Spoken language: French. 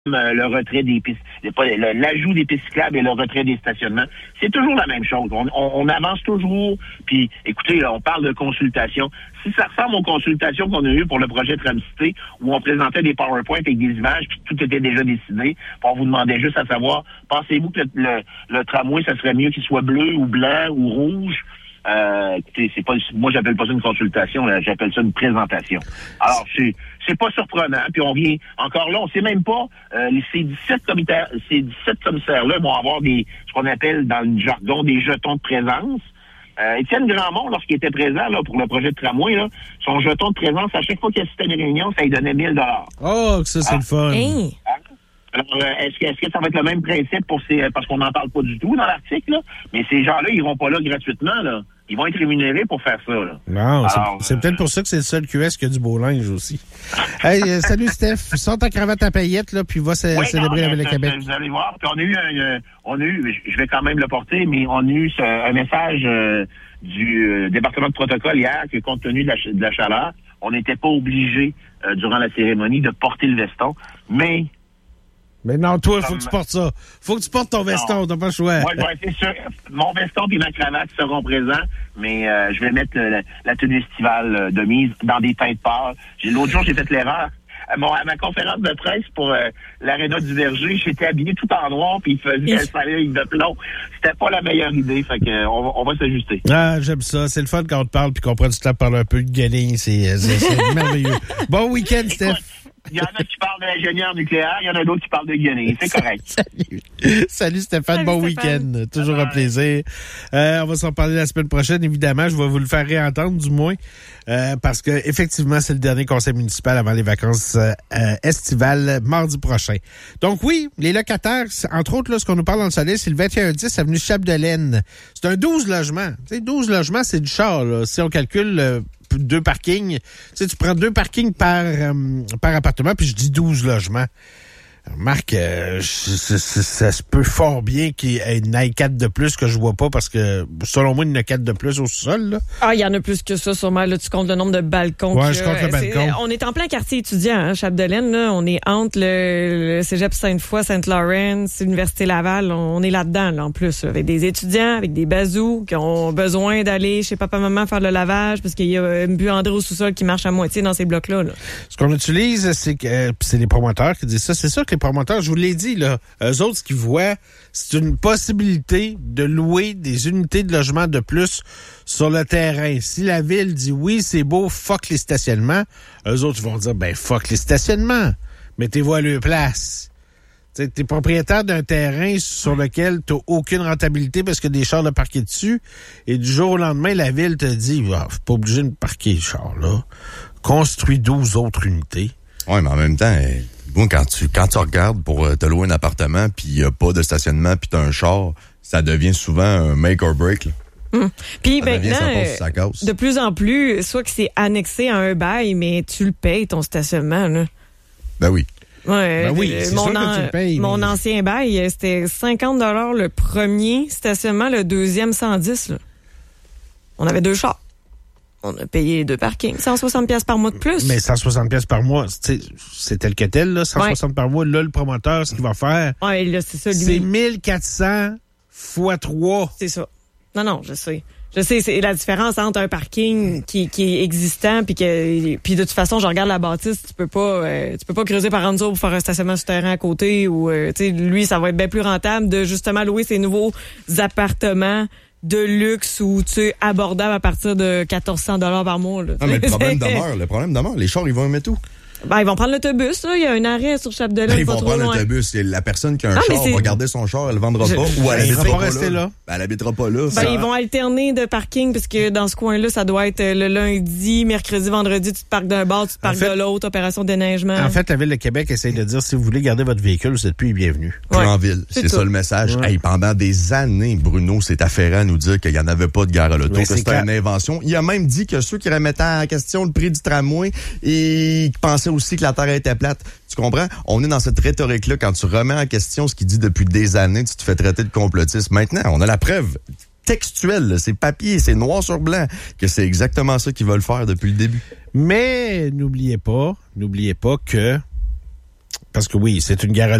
le retrait des pistes, l'ajout des pistes cyclables et le retrait des stationnements. C'est toujours la même chose. On avance toujours. Puis, écoutez, on parle de consultation. Si ça ressemble aux consultations qu'on a eues pour le projet Tramcité, où on présentait des PowerPoints avec des images, puis tout était déjà décidé, puis on vous demandait juste à savoir, pensez-vous que le tramway, ça serait mieux qu'il soit bleu ou blanc ou rouge? Écoutez, moi j'appelle pas ça une consultation, j'appelle ça une présentation. Alors c'est pas surprenant, puis on vient encore là, on sait même pas ces 17 commissaires-là vont avoir ce qu'on appelle dans le jargon des jetons de présence. Étienne Grandmont, lorsqu'il était présent là pour le projet de tramway, là, son jeton de présence, à chaque fois qu'il assistait à une réunion, ça lui donnait 1000 $. Oh, ça c'est le fun. Hey. Alors, est-ce que ça va être le même principe parce qu'on n'en parle pas du tout dans l'article, là? Mais ces gens-là, ils vont pas là gratuitement, là. Ils vont être rémunérés pour faire ça, là. Non, c'est peut-être pour ça que c'est le seul QS qui a du beau linge aussi. Hey, salut Steph. Sors ta cravate à paillettes, là, puis va célébrer avec le Québec. Vous allez voir. Puis on a eu, je vais quand même le porter, mais on a eu un message du département de protocole hier que compte tenu de la chaleur, on n'était pas obligé, durant la cérémonie, de porter le veston, mais non, toi, il faut que tu portes ça. Faut que tu portes ton veston, t'as pas le choix. Moi, c'est sûr. Mon veston et ma cravate seront présents, mais je vais mettre la tenue estivale de mise dans des teintes pâles. L'autre jour, j'ai fait l'erreur. À ma conférence de presse pour l'Aréna du Verger, j'étais habillé tout en noir, puis il faisait un soleil de plomb. C'était pas la meilleure idée, fait que on va s'ajuster. Ah, j'aime ça. C'est le fun quand on te parle, puis qu'on prend du temps pour parler un peu de guenilles. C'est merveilleux. Bon week-end, Steph. Il y en a qui parlent de l'ingénieur nucléaire, il y en a d'autres qui parlent de guenilles. C'est correct. Salut Stéphane, bon week-end. Toujours un plaisir. On va s'en parler la semaine prochaine, évidemment. Je vais vous le faire réentendre, du moins, parce que effectivement, c'est le dernier conseil municipal avant les vacances estivales, mardi prochain. Donc oui, les locataires, entre autres, là, ce qu'on nous parle dans le soleil, c'est le 2110 avenue Chapdelaine. C'est un 12 logements. Tu sais, 12 logements, c'est du char, là. Si on calcule 2 parkings, tu sais, tu prends 2 parkings par appartement, puis je dis 12 logements. Marc, ça se peut fort bien qu'il y ait une I4 de plus que je vois pas, parce que, selon moi, il y en a 4 de plus au sol, là. Ah, il y en a plus que ça, sûrement. Là, tu comptes le nombre de balcons. Ouais, je compte le balcon. On est en plein quartier étudiant, hein, Chapdelaine, là. On est entre le Cégep Sainte-Foy, Saint-Laurent, l'Université Laval. On est là-dedans, là, en plus, là, avec des étudiants, avec des bazous qui ont besoin d'aller chez papa-maman faire le lavage, parce qu'il y a une buanderie au sous-sol qui marche à moitié dans ces blocs-là, là. Ce qu'on utilise, c'est que, c'est les promoteurs qui disent ça. C'est sûr que les promoteurs, je vous l'ai dit, là, eux autres, ce qu'ils voient, c'est une possibilité de louer des unités de logement de plus sur le terrain. Si la ville dit oui, c'est beau, fuck les stationnements, eux autres vont dire, ben, fuck les stationnements. Mettez-vous à leur place. Tu es propriétaire d'un terrain sur lequel tu n'as aucune rentabilité parce que des chars de parquer dessus, et du jour au lendemain, la ville te dit, oh, pas obligé de parquer les chars, là. Construis 12 autres unités. Oui, mais en même temps, bon, quand tu regardes pour te louer un appartement, puis il n'y a pas de stationnement, puis tu as un char, ça devient souvent un make or break, là. Puis maintenant, de plus en plus, soit que c'est annexé à un bail, mais tu le payes, ton stationnement, là. Ben oui. Ouais, ben oui, c'est sûr que tu le payes. Mon ancien bail, c'était 50 $ le premier stationnement, le deuxième 110, là. On avait 2 chars. On a payé 2 parkings. 160 $ par mois de plus. Mais 160 $ par mois, c'est tel que tel, là. 160 par mois. Là, le promoteur, ce qu'il va faire, là, c'est ça, lui. C'est 1400 fois 3. C'est ça. Non, je sais. C'est la différence entre un parking qui est existant puis de toute façon, je regarde la bâtisse, tu peux pas creuser par en dessous pour faire un stationnement souterrain à côté ou lui, ça va être bien plus rentable de justement louer ces nouveaux appartements de luxe ou abordable à partir de 1400 $ par mois, là. Non, mais le problème demeure. Les chars, ils vont aimer tout. Ben, ils vont prendre l'autobus, là. Il y a un arrêt sur Chapdelaine. Ils vont prendre l'autobus. La personne qui a un char va garder son char, elle le vendra pas. Ou elle habitera pas là. Ben, elle habitera pas là. Ben, ils vont alterner de parking parce que dans ce coin-là, ça doit être le lundi, mercredi, vendredi, tu te parques d'un bord, tu te parques de l'autre, opération de déneigement. En fait, la Ville de Québec essaie de dire, si vous voulez garder votre véhicule, vous êtes plus bienvenus. Plus en ville. C'est ça le message. Ouais. Hey, pendant des années, Bruno s'est affairé à nous dire qu'il n'y en avait pas de gare à l'auto, que c'était une invention. Il a même dit que ceux qui remettaient en question le prix du tramway et qui pensaient aussi que la Terre était plate. Tu comprends? On est dans cette rhétorique-là. Quand tu remets en question ce qu'il dit depuis des années, tu te fais traiter de complotiste. Maintenant, on a la preuve textuelle, c'est papier, c'est noir sur blanc, que c'est exactement ça qu'ils veulent faire depuis le début. Mais n'oubliez pas que parce que oui, c'est une gare